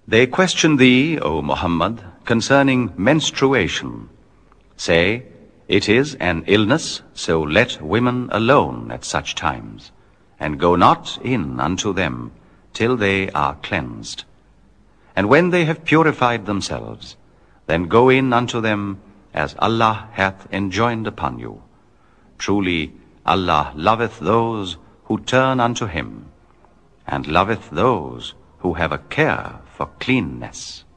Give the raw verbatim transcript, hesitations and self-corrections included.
They question thee, O Muhammad, concerning menstruation. Say, it is an illness, so let women alone at such times, and go not in unto them till they are cleansed. And when they have purified themselves, then go in unto them as Allah hath enjoined upon you. Truly, Allah loveth those who turn unto him, and loveth those who have a care for cleanness.